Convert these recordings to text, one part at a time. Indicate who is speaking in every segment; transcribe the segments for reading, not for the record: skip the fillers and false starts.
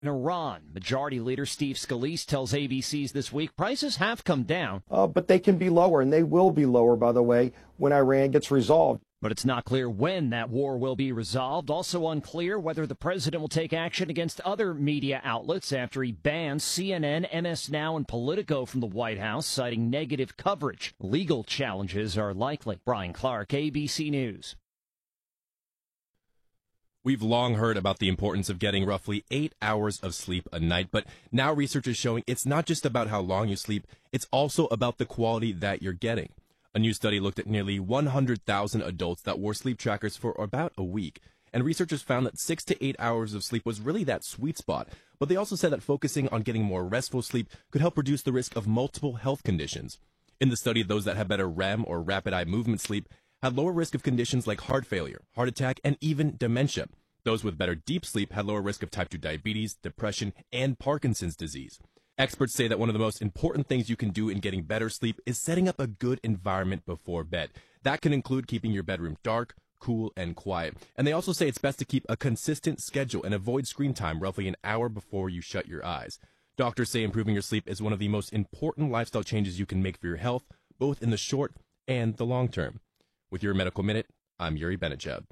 Speaker 1: In Iran, Majority Leader Steve Scalise tells ABC's This Week prices have come down.
Speaker 2: But they can be lower, and they will be lower, by the way, when Iran gets resolved.
Speaker 1: But it's not clear when that war will be resolved. Also unclear whether the president will take action against other media outlets after he bans CNN, MS Now, and Politico from the White House, citing negative coverage. Legal challenges are likely. Brian Clark, ABC News.
Speaker 3: We've long heard about the importance of getting roughly 8 hours of sleep a night, but now research is showing it's not just about how long you sleep, it's also about the quality that you're getting. A new study looked at nearly 100,000 adults that wore sleep trackers for about a week, and researchers found that 6 to 8 hours of sleep was really that sweet spot. But they also said that focusing on getting more restful sleep could help reduce the risk of multiple health conditions. In the study, those that had better REM or rapid eye movement sleep had lower risk of conditions like heart failure, heart attack, and even dementia. Those with better deep sleep had lower risk of type 2 diabetes, depression, and Parkinson's disease. Experts say that one of the most important things you can do in getting better sleep is setting up a good environment before bed. That can include keeping your bedroom dark, cool, and quiet. And they also say it's best to keep a consistent schedule and avoid screen time roughly an hour before you shut your eyes. Doctors say improving your sleep is one of the most important lifestyle changes you can make for your health, both in the short and the long term. With your Medical Minute, I'm Yuri Benicheb.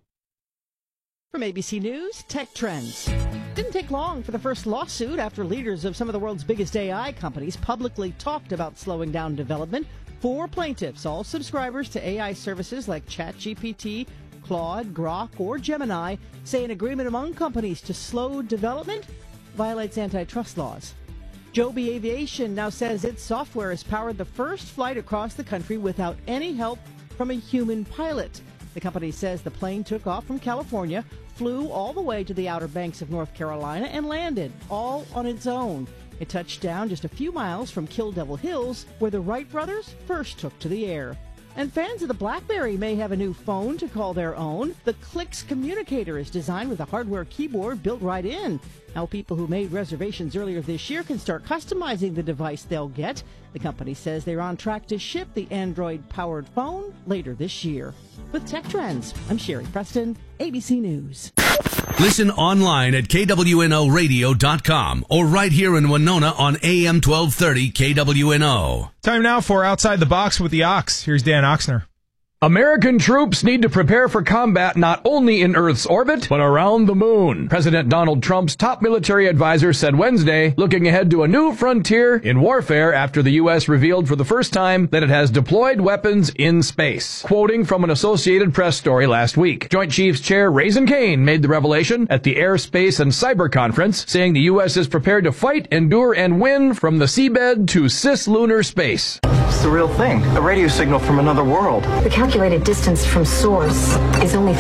Speaker 4: From ABC News, Tech Trends. Didn't take long for the first lawsuit after leaders of some of the world's biggest AI companies publicly talked about slowing down development. 4 plaintiffs, all subscribers to AI services like ChatGPT, Claude, Grok, or Gemini, say an agreement among companies to slow development violates antitrust laws. Joby Aviation now says its software has powered the first flight across the country without any help from a human pilot. The company says the plane took off from California, flew all the way to the Outer Banks of North Carolina, and landed, all on its own. It touched down just a few miles from Kill Devil Hills, where the Wright brothers first took to the air. And fans of the BlackBerry may have a new phone to call their own. The Clix Communicator is designed with a hardware keyboard built right in. Now people who made reservations earlier this year can start customizing the device they'll get. The company says they're on track to ship the Android-powered phone later this year. With Tech Trends, I'm Sherry Preston, ABC News.
Speaker 5: Listen online at KWNOradio.com or right here in Winona on AM 1230 KWNO.
Speaker 6: Time now for Outside the Box with the Ox. Here's Dan Oxner.
Speaker 7: American troops need to prepare for combat not only in Earth's orbit, but around the moon. President Donald Trump's top military advisor said Wednesday, looking ahead to a new frontier in warfare after the U.S. revealed for the first time that it has deployed weapons in space. Quoting from an Associated Press story last week, Joint Chiefs Chair Raisin Cain made the revelation at the Air, Space, and Cyber Conference, saying the U.S. is prepared to fight, endure, and win from the seabed to cislunar space.
Speaker 8: It's the real thing, a radio signal from another world.
Speaker 9: The calculated distance from source is only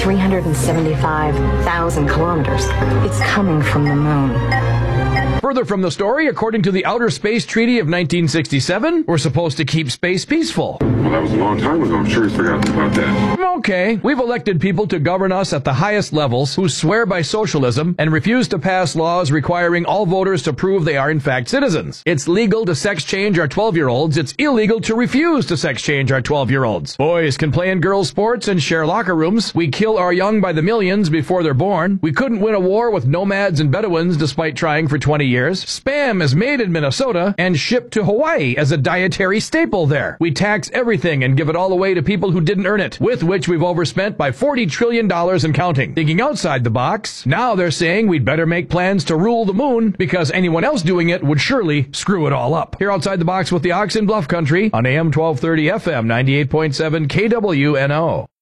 Speaker 9: 375,000 kilometers. It's coming from the moon.
Speaker 7: Further from the story, according to the Outer Space Treaty of 1967, we're supposed to keep space peaceful.
Speaker 10: Well, that was a long time ago. I'm sure he's forgotten about that.
Speaker 7: Okay, we've elected people to govern us at the highest levels who swear by socialism and refuse to pass laws requiring all voters to prove they are in fact citizens. It's legal to sex change our 12-year-olds. It's illegal to refuse to sex change our 12-year-olds. Boys can play in girls' sports and share locker rooms. We kill our young by the millions before they're born. We couldn't win a war with nomads and Bedouins despite trying for 20 years. Spam is made in Minnesota and shipped to Hawaii as a dietary staple there. We tax everything and give it all away to people who didn't earn it, with which we've overspent by $40 trillion and counting. Thinking outside the box, now they're saying we'd better make plans to rule the moon because anyone else doing it would surely screw it all up. Here outside the box with the Ox in Bluff Country on AM 1230 FM 98.7 KWNO.